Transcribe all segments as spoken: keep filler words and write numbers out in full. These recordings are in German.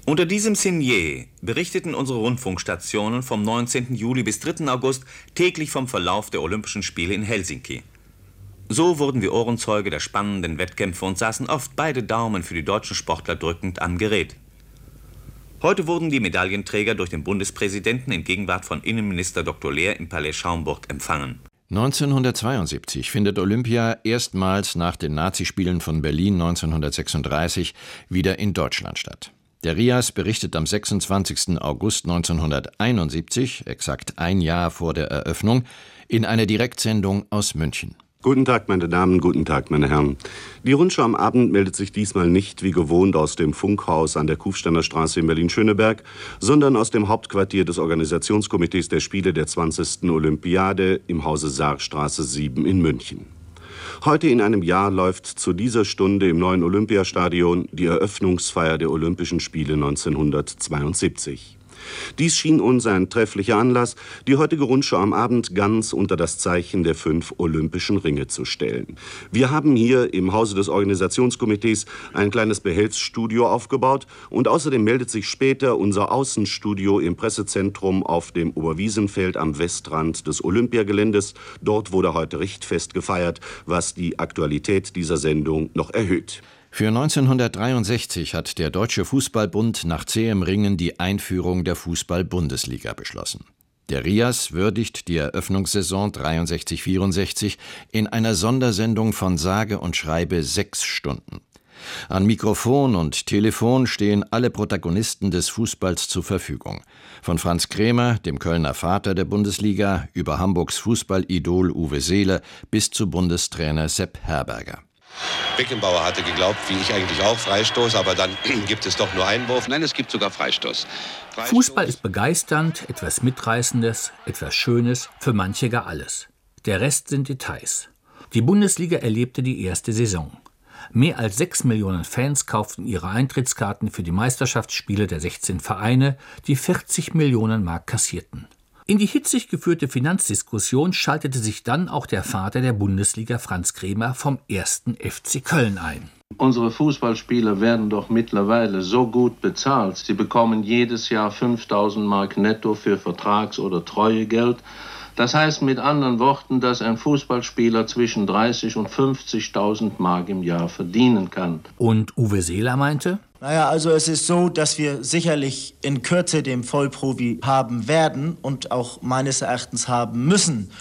Unter diesem Signet berichteten unsere Rundfunkstationen vom neunzehnten Juli bis dritten August täglich vom Verlauf der Olympischen Spiele in Helsinki. So wurden wir Ohrenzeuge der spannenden Wettkämpfe und saßen oft beide Daumen für die deutschen Sportler drückend am Gerät. Heute wurden die Medaillenträger durch den Bundespräsidenten in Gegenwart von Innenminister Doktor Lehr im Palais Schaumburg empfangen. neunzehnhundertzweiundsiebzig findet Olympia erstmals nach den Nazispielen von Berlin neunzehnhundertsechsunddreißig wieder in Deutschland statt. Der RIAS berichtet am sechsundzwanzigsten August neunzehnhunderteinundsiebzig, exakt ein Jahr vor der Eröffnung, in einer Direktsendung aus München. Guten Tag, meine Damen, guten Tag, meine Herren. Die Rundschau am Abend meldet sich diesmal nicht wie gewohnt aus dem Funkhaus an der Kufsteiner Straße in Berlin-Schöneberg, sondern aus dem Hauptquartier des Organisationskomitees der Spiele der zwanzigsten Olympiade im Hause Saarstraße sieben in München. Heute in einem Jahr läuft zu dieser Stunde im neuen Olympiastadion die Eröffnungsfeier der Olympischen Spiele neunzehnhundertzweiundsiebzig. Dies schien uns ein trefflicher Anlass, die heutige Rundschau am Abend ganz unter das Zeichen der fünf Olympischen Ringe zu stellen. Wir haben hier im Hause des Organisationskomitees ein kleines Behelfsstudio aufgebaut und außerdem meldet sich später unser Außenstudio im Pressezentrum auf dem Oberwiesenfeld am Westrand des Olympiageländes. Dort wurde heute Richtfest gefeiert, was die Aktualität dieser Sendung noch erhöht. Für neunzehnhundertdreiundsechzig hat der Deutsche Fußballbund nach zähem Ringen die Einführung der Fußball-Bundesliga beschlossen. Der RIAS würdigt die Eröffnungssaison dreiundsechzig vierundsechzig in einer Sondersendung von sage und schreibe sechs Stunden. An Mikrofon und Telefon stehen alle Protagonisten des Fußballs zur Verfügung. Von Franz Krämer, dem Kölner Vater der Bundesliga, über Hamburgs Fußballidol Uwe Seeler bis zu Bundestrainer Sepp Herberger. Beckenbauer hatte geglaubt, wie ich eigentlich auch, Freistoß, aber dann gibt es doch nur Einwurf. Nein, es gibt sogar Freistoß. Freistoß. Fußball ist begeisternd, etwas Mitreißendes, etwas Schönes, für manche gar alles. Der Rest sind Details. Die Bundesliga erlebte die erste Saison. Mehr als sechs Millionen Fans kauften ihre Eintrittskarten für die Meisterschaftsspiele der sechzehn Vereine, die vierzig Millionen Mark kassierten. In die hitzig geführte Finanzdiskussion schaltete sich dann auch der Vater der Bundesliga, Franz Krämer, vom ersten F C Köln ein. Unsere Fußballspieler werden doch mittlerweile so gut bezahlt. Sie bekommen jedes Jahr fünftausend Mark netto für Vertrags- oder Treuegeld. Das heißt mit anderen Worten, dass ein Fußballspieler zwischen dreißig und fünfzigtausend Mark im Jahr verdienen kann. Und Uwe Seeler meinte: Naja, also es ist so, dass wir sicherlich in Kürze den Vollprofi haben werden und auch meines Erachtens haben müssen.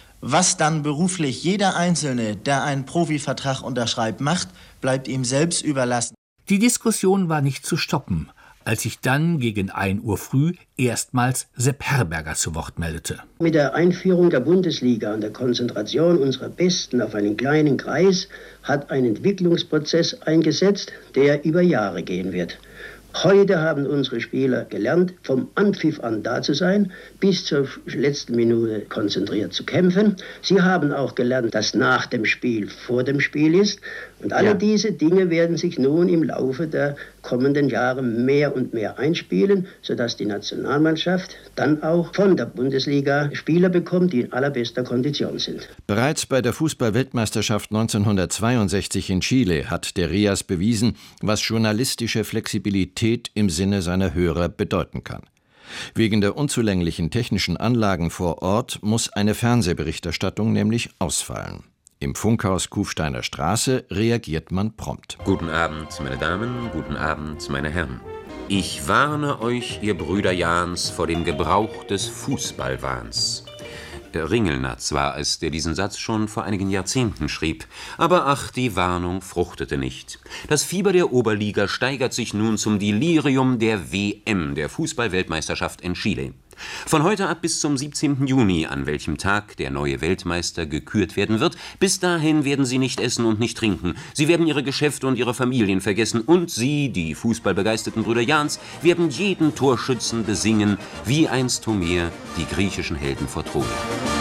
Was dann beruflich jeder Einzelne, der einen Profivertrag unterschreibt, macht, bleibt ihm selbst überlassen. Die Diskussion war nicht zu stoppen, als sich dann gegen ein Uhr früh erstmals Sepp Herberger zu Wort meldete. Mit der Einführung der Bundesliga und der Konzentration unserer Besten auf einen kleinen Kreis hat ein Entwicklungsprozess eingesetzt, der über Jahre gehen wird. Heute haben unsere Spieler gelernt, vom Anpfiff an da zu sein, bis zur letzten Minute konzentriert zu kämpfen. Sie haben auch gelernt, dass nach dem Spiel vor dem Spiel ist. Und alle ja. diese Dinge werden sich nun im Laufe der kommenden Jahre mehr und mehr einspielen, sodass die Nationalmannschaft dann auch von der Bundesliga Spieler bekommt, die in allerbester Kondition sind. Bereits bei der Fußball-Weltmeisterschaft neunzehnhundertzweiundsechzig in Chile hat der RIAS bewiesen, was journalistische Flexibilität im Sinne seiner Hörer bedeuten kann. Wegen der unzulänglichen technischen Anlagen vor Ort muss eine Fernsehberichterstattung nämlich ausfallen. Im Funkhaus Kufsteiner Straße reagiert man prompt. Guten Abend, meine Damen, guten Abend, meine Herren. Ich warne euch, ihr Brüder Jahns, vor dem Gebrauch des Fußballwahns. Ringelnatz war es, der diesen Satz schon vor einigen Jahrzehnten schrieb. Aber ach, die Warnung fruchtete nicht. Das Fieber der Oberliga steigert sich nun zum Delirium der W M, der Fußball-Weltmeisterschaft in Chile. Von heute ab bis zum siebzehnten Juni, an welchem Tag der neue Weltmeister gekürt werden wird, bis dahin werden sie nicht essen und nicht trinken. Sie werden ihre Geschäfte und ihre Familien vergessen und sie, die fußballbegeisterten Brüder Jahns, werden jeden Torschützen besingen, wie einst Homer die griechischen Helden vor Troja.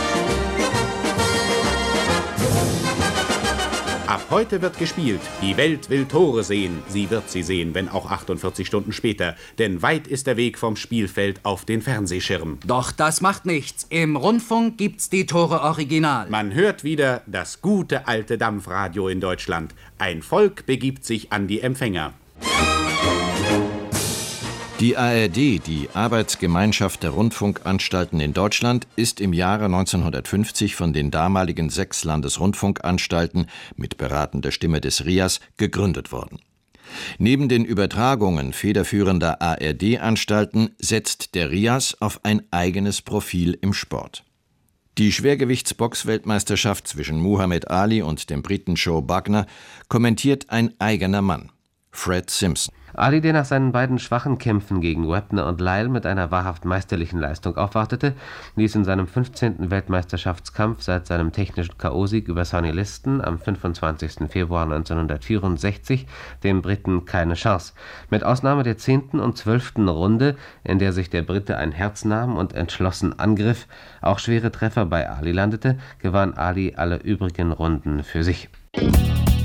Ab heute wird gespielt. Die Welt will Tore sehen. Sie wird sie sehen, wenn auch achtundvierzig Stunden später. Denn weit ist der Weg vom Spielfeld auf den Fernsehschirm. Doch das macht nichts. Im Rundfunk gibt's die Tore original. Man hört wieder das gute alte Dampfradio in Deutschland. Ein Volk begibt sich an die Empfänger. Die A R D, die Arbeitsgemeinschaft der Rundfunkanstalten in Deutschland, ist im Jahre neunzehnhundertfünfzig von den damaligen sechs Landesrundfunkanstalten mit beratender Stimme des R I A S gegründet worden. Neben den Übertragungen federführender A R D-Anstalten setzt der R I A S auf ein eigenes Profil im Sport. Die Schwergewichtsbox-Weltmeisterschaft zwischen Muhammad Ali und dem Briten Joe Bugner kommentiert ein eigener Mann, Fred Simpson. Ali, der nach seinen beiden schwachen Kämpfen gegen Webner und Lyle mit einer wahrhaft meisterlichen Leistung aufwartete, ließ in seinem fünfzehnten Weltmeisterschaftskampf seit seinem technischen K O-Sieg über Sonny Liston am fünfundzwanzigsten Februar neunzehnhundertvierundsechzig dem Briten keine Chance. Mit Ausnahme der zehnten und zwölften Runde, in der sich der Brite ein Herz nahm und entschlossen angriff, auch schwere Treffer bei Ali landete, gewann Ali alle übrigen Runden für sich.